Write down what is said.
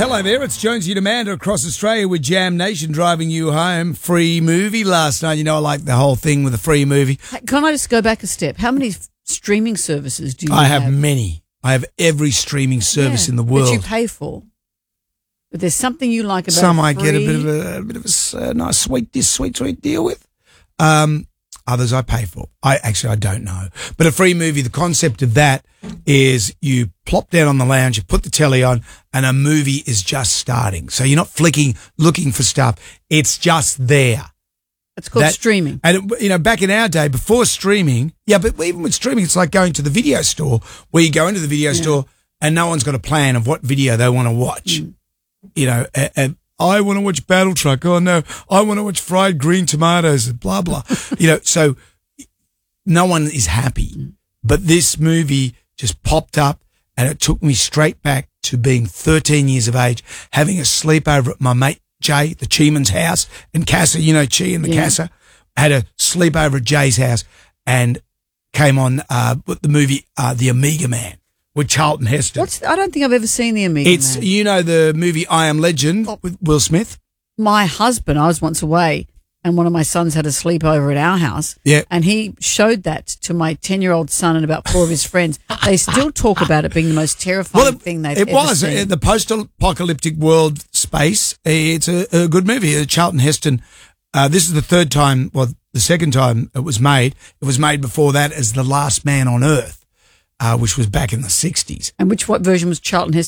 Hello there, it's Jonesy and Amanda across Australia with Jam Nation driving you home. Free movie last night. You know, I like the whole thing with a free movie. Can I just go back a step? How many streaming services do you I have many. I have every streaming service in the world. That you pay for. But there's something you like about Some free. I get a bit of a nice sweet deal with. Others I pay for. I don't know. But a free movie, the concept of that is you plop down on the lounge, you put the telly on, and a movie is just starting. So you're not flicking, looking for stuff. It's just there. It's called streaming. And, you know, back in our day, before streaming, but even with streaming, it's like going to the video store where you go into the video store and no one's got a plan of what video they want to watch. You know, and I want to watch Battle Truck. Oh, no, I want to watch Fried Green Tomatoes, blah, blah. You know, so no one is happy. But this movie just popped up and it took me straight back to being 13 years of age, having a sleepover at my mate Jay, the Cheeman's house, and Casa, you know, Chi and the Casa, had a sleepover at Jay's house and came on with the movie The Amiga Man with Charlton Heston. I don't think I've ever seen The Amiga Man. You know the movie I Am Legend with Will Smith? My husband, I was once away and one of my sons had a sleepover at our house. Yeah. And he showed that to my 10-year-old son and about 4 of his friends. They still talk about it being the most terrifying thing they've ever seen. It was. The post-apocalyptic world space, it's a good movie. Charlton Heston, this is the second time it was made. It was made before that as The Last Man on Earth, which was back in the 60s. And what version was Charlton Heston?